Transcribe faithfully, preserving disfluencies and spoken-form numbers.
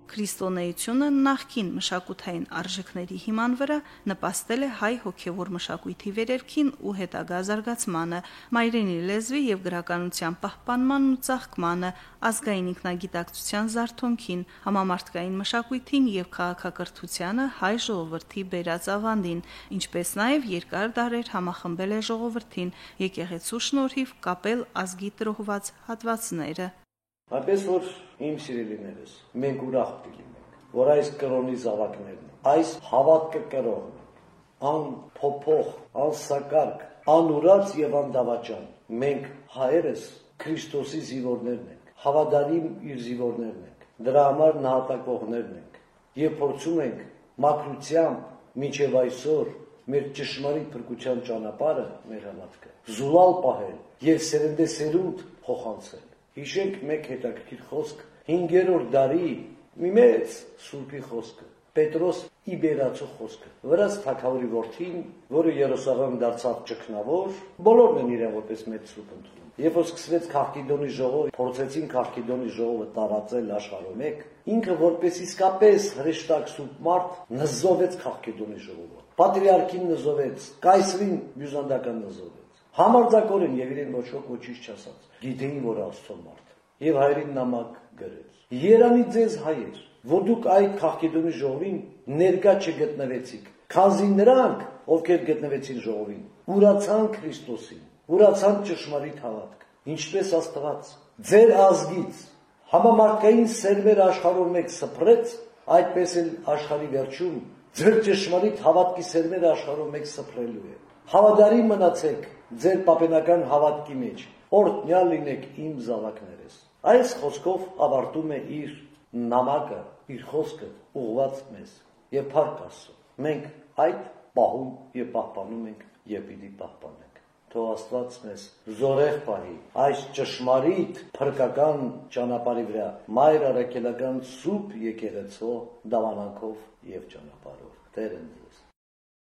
Քրիստոնեությունը նախկին մշակութային արժեքների հիման վրա նպաստել է հայ հոգևոր մշակույթի վերերքին ու հետագա զարգացմանը, մայրենի լեզվի եւ գրականության պահպանմանն ու ծաղկմանը, ազգային ինքնագիտակցության զարթոնքին, համամարտկային մշակույթին եւ քաղաքակրթությանը հայ ժողովրդի բերած ավանդին, ինչպես նաեւ երկար դարեր համախմբել է ժողովրդին, եկեղեցու շնորհիվ կապել ազգի տրոհված հատվածները։ Այնպես որ իմ սիրելիներս, մենք ուրախ կլինենք, որ այս կրոնի զավակներն, այս հավատքը կրողն, անփոփոխ, անսակարկ, անուրաց եւ անդավաճան, մենք հայերս Քրիստոսի զինվորներն ենք, հավատարիմ իր զինվորներն ենք, դրա համար նահատակողներն ենք եւ փորձում ենք մաքրությամբ մինչեւ այսօր մեր ճշմարիտ փրկության ճանապարհը, մեր հավատքը զուլալ պահել եւ սերնդեսերունդ փոխանցել։ Հիշենք մեկ հետաքրքիր խոսք հինգերորդ դարի մի մեծ սուրբի խոսքը, Պետրոս Իբերացու խոսքը, վրաց թագավորի որդին, որը Երուսաղեմ դարձավ ճգնավոր, բոլորն են իրեն որպես մեծ սուրբ ընդունում։ Երբ որ սկսվեց Քաղքիդոնի ժողովը, փորձեցին Քաղքիդոնի ժողովը տարածել աշխարհում մեկ, ինքը որպես իսկապես հրեշտակ սուրբ մարդ նզովեց Քաղքիդոնի ժողովը։ Պատրիարքին նզովեց, կայսրին բյուզանդական նզովեց։ Համարձակորեն եւ իրեն ոչ ոք ոչինչ չասաց։ Գիտեին, որ Աստծո մարդ։ Եվ հայրին նամակ գրեց. Երանի ձեզ հայեր, որ դուք այդ Քաղքիդոնի ժողովին ներկա չգտնվեցիք, քանզի նրանք, ովքեր գտնվեցին ժողովին, ուրացան Քրիստոսին, ուրացան ճշմարիտ հավատք, ինչպես Աստված ձեր ազգից համամարտկային սերմեր աշխարհում մեկ սփռեց, այդպես էլ աշխարհի վերջում ձեր ճշմարիտ հավատքի սերմերը աշխարհում մեկ սփռելու է։ Հավատարիմ մնացեք ձեր պապենական հավատքի մեջ, օրհնյալ լինեք իմ զավակներս։ Այս խոսքով ավարտում է իր նամակը, իր խոսքը ուղղված մեզ եւ փառք Աստծո։ Մենք այդ պահում եւ պահպանում ենք եւ պիտի պահպանենք։ Թող Աստված մեզ զորեղ պահի այս ճշմարիտ փրկական ճանապարհի վրա, մայր առաքելական սուրբ եկեղեցու դավանանքով եւ ճանապարհով։ Տեր ընդ